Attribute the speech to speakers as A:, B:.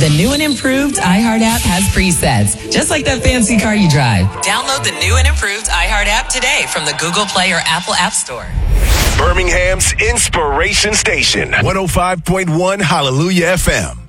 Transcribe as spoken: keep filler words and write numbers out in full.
A: The new and improved iHeart app has presets, just like that fancy car you drive. Download the new and improved iHeart app today from the Google Play or Apple App Store.
B: Birmingham's Inspiration Station, one oh five point one Hallelujah F M.